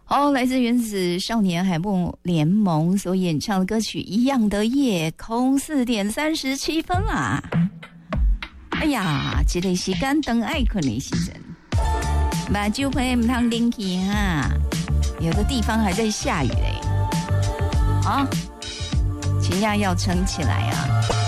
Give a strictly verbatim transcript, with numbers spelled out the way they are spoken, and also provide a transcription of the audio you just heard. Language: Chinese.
哦，来自原子少年海默联盟所演唱的歌曲《一样的夜空》，四点三十七分啦！哎呀，这个时间等爱困的时阵，把酒杯唔通拎起哈，有的地方还在下雨嘞，啊，尽量要撑起来啊！